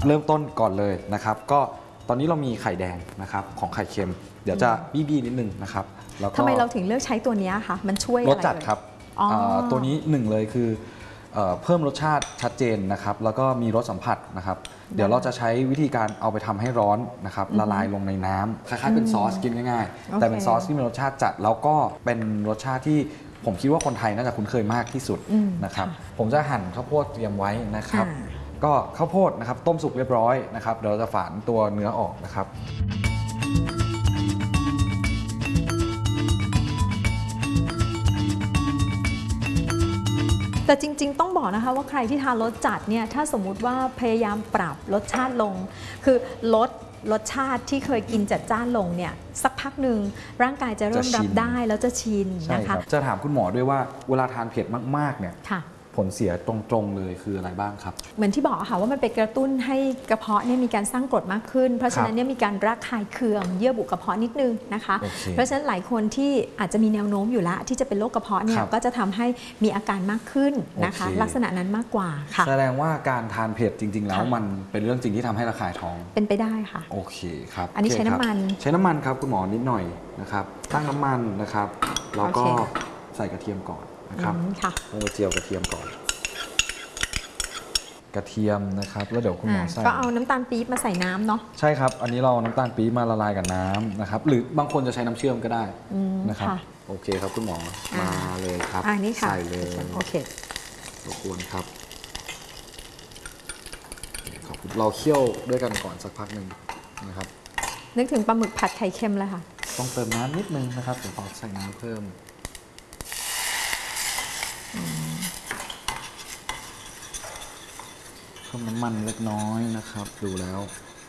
เริ่มต้นก่อนเลยนะครับก็ตอนนี้เรามีไข่แดงนะครับของไข่เค็มเดี๋ยวจะบี้นิดนึงนะครับแล้วก็ทำไมเราถึงเลือกใช้ตัวนี้คะมันช่วยอะไรรสจัดครับตัวนี้หนึ่งเลยคือเพิ่มรสชาติชัดเจนนะครับแล้วก็มีรสสัมผัสนะครับเดี๋ยวเราจะใช้วิธีการเอาไปทำให้ร้อนนะครับละลายลงในน้ำคล้ายๆเป็นซอสกินง่ายๆแต่เป็นซอสที่มีรสชาติจัดแล้วก็เป็นรสชาติที่ผมคิดว่าคนไทยน่าจะคุ้นเคยมากที่สุดนะครับผมจะหั่นข้าวโพดเตรียมไว้นะครับก็ข้าวโพดนะครับต้มสุกเรียบร้อยนะครับเดี๋ยวเราจะฝานตัวเนื้อออกนะครับแต่จริงๆต้องบอกนะคะว่าใครที่ทานรสจัดเนี่ยถ้าสมมุติว่าพยายามปรับรสชาติลงคือลดรสชาติที่เคยกินจัดจ้านลงเนี่ยสักพักหนึ่งร่างกายจะเริ่มรับได้แล้วจะชินนะคะจะถามคุณหมอด้วยว่าเวลาทานเผ็ดมากๆเนี่ยผลเสียตรงๆเลยคืออะไรบ้างครับเหมือนที่บอกค่ะว่ามันไปกระตุ้นให้กระเพาะเนี่ยมีการสร้างกรดมากขึ้นเพราะฉะนั้นเนี่ยมีการระคายเคืองเยื่อบุกระเพาะนิดนึงนะคะเพราะฉะนั้นหลายคนที่อาจจะมีแนวโน้มอยู่แล้วที่จะเป็นโรคกระเพาะเนี่ยก็จะทำให้มีอาการมากขึ้นนะคะลักษณะนั้นมากกว่าค่ะแสดงว่าการทานเผ็ดจริงๆแล้วมันเป็นเรื่องจริงที่ทำให้ระคายท้องเป็นไปได้ค่ะโอเคครับอันนี้ใช้น้ำมันครับคุณหมอนิดหน่อยนะครับตั้งน้ำมันนะครับแล้วก็ใส่กระเทียมก่อนนะครับลงไปเจียวกระเทียมก่อนกระเทียมนะครับแล้วเดี๋ยวคุณหมอใส่ก็เอาน้ำตาลปี๊บมาใส่น้ำเนาะใช่ครับอันนี้เราน้ำตาลปี๊บมาละลายกับน้ำนะครับหรือบางคนจะใช้น้ำเชื่อมก็ได้นะครับโอเคครับคุณหมอมาเลยครับใส่เลยโอเครบกวนครับเราเคี่ยวด้วยกันก่อนสักพักหนึ่งนะครับนึกถึงปลาหมึกผัดไข่เค็มเลยค่ะต้องเติมน้ำนิดนึงนะครับเดี๋ยวขอใส่น้ำเพิ่มน้ำมันเล็กน้อยนะครับดูแล้ว